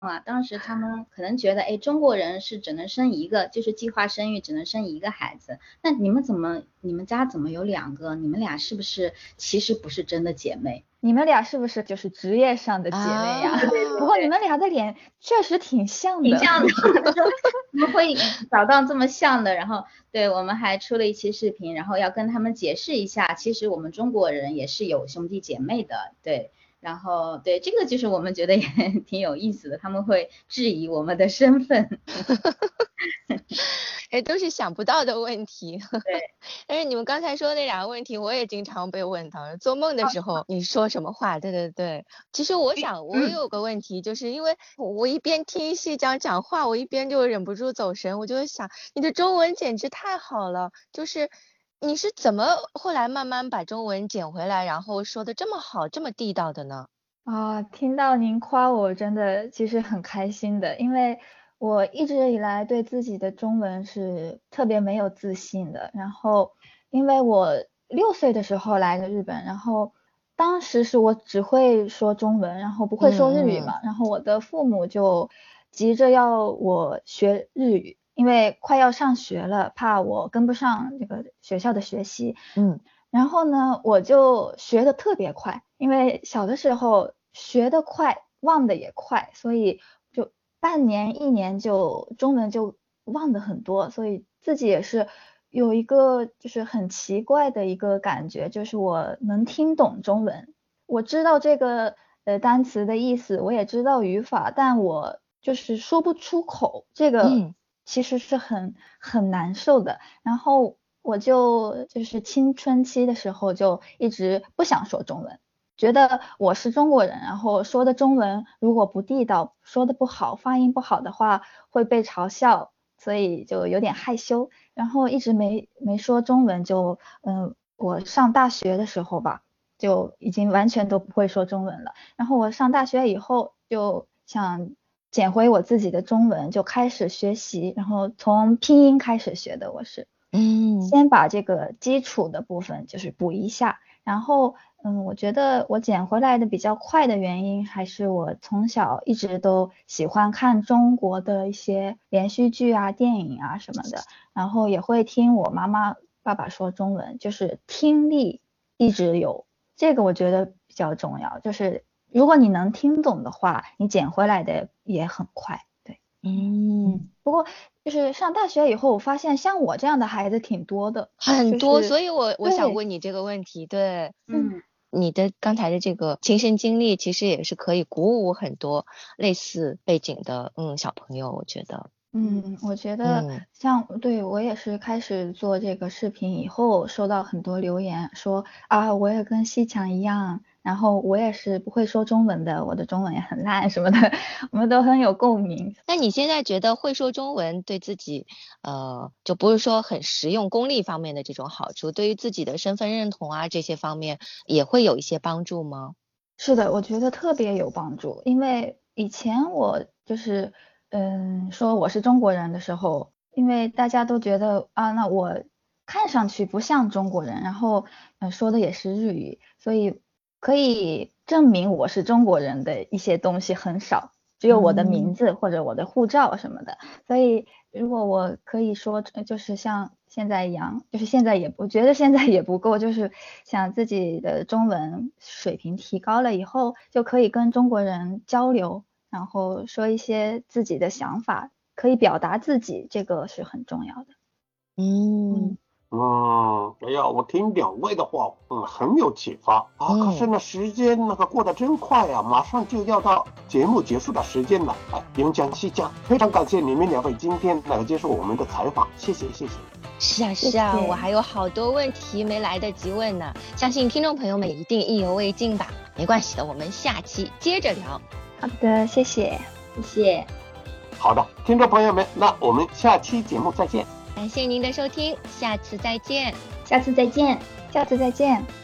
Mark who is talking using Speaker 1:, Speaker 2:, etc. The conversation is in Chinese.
Speaker 1: 当时他们可能觉得，哎，中国人是只能生一个，就是计划生育只能生一个孩子。那你们家怎么有两个？你们俩是不是其实不是真的姐妹？
Speaker 2: 你们俩是不是就是职业上的姐妹呀？不过你们俩的脸确实挺像的。
Speaker 1: 挺像的，怎么会找到这么像的？然后对我们还出了一期视频，然后要跟他们解释一下，其实我们中国人也是有兄弟姐妹的，对。然后对这个就是我们觉得也挺有意思的，他们会质疑我们的身份。
Speaker 3: 都是想不到的问题。
Speaker 1: 对，
Speaker 3: 但是你们刚才说的那两个问题，我也经常被问到。做梦的时候你说什么话？对对对。其实我想，我有个问题，就是因为我一边听细讲话，我一边就忍不住走神，我就想，你的中文简直太好了，就是你是怎么后来慢慢把中文捡回来，然后说的这么好，这么地道的呢？
Speaker 2: 听到您夸我，真的其实很开心的，因为我一直以来对自己的中文是特别没有自信的。然后，因为我6岁的时候来的日本，然后当时是我只会说中文，然后不会说日语嘛，然后我的父母就急着要我学日语，因为快要上学了，怕我跟不上这个学校的学习。然后呢，我就学的特别快，因为小的时候学得快，忘的也快，所以就半年1年就中文就忘的很多，所以自己也是有一个就是很奇怪的一个感觉，就是我能听懂中文，我知道这个单词的意思，我也知道语法，但我就是说不出口，这个其实是很难受的。然后我就是青春期的时候就一直不想说中文，觉得我是中国人，然后说的中文如果不地道，说的不好，发音不好的话会被嘲笑，所以就有点害羞，然后一直没说中文，我上大学的时候吧，就已经完全都不会说中文了。然后我上大学以后就想捡回我自己的中文，就开始学习，然后从拼音开始学的，我是。先把这个基础的部分就是补一下，然后我觉得我捡回来的比较快的原因，还是我从小一直都喜欢看中国的一些连续剧啊、电影啊什么的，然后也会听我妈妈、爸爸说中文，就是听力一直有，这个我觉得比较重要，就是如果你能听懂的话，你捡回来的也很快。对，不过就是上大学以后，我发现像我这样的孩子挺多的，
Speaker 3: 很多，
Speaker 2: 就是
Speaker 3: 所以我想问你这个问题。对，
Speaker 1: 嗯，
Speaker 3: 你的刚才的这个亲身经历，其实也是可以鼓舞很多类似背景的小朋友，我觉得。
Speaker 2: 我觉得对我也是开始做这个视频以后，收到很多留言说啊，我也跟西强一样，然后我也是不会说中文的，我的中文也很烂什么的，我们都很有共鸣。
Speaker 3: 那你现在觉得会说中文对自己，就不是说很实用功利方面的这种好处，对于自己的身份认同啊这些方面也会有一些帮助吗？
Speaker 2: 是的，我觉得特别有帮助，因为以前我就是说我是中国人的时候，因为大家都觉得啊，那我看上去不像中国人，然后说的也是日语，所以可以证明我是中国人的一些东西很少，只有我的名字或者我的护照什么的。所以如果我可以说就是像现在一样，就是我觉得现在也不够，就是想自己的中文水平提高了以后，就可以跟中国人交流，然后说一些自己的想法，可以表达自己，这个是很重要的。
Speaker 4: 哎呀，我听2位的话，很有启发啊。可是呢，时间过得真快呀，马上就要到节目结束的时间了。永江、西江，非常感谢你们2位今天来接受我们的采访，谢谢。
Speaker 3: 是啊，我还有好多问题没来得及问呢，相信听众朋友们一定意犹未尽吧。没关系的，我们下期接着聊。
Speaker 2: 好的，谢谢。
Speaker 4: 好的，听众朋友们，那我们下期节目再见。
Speaker 3: 感谢您的收听，下次再见。
Speaker 1: 下次再见。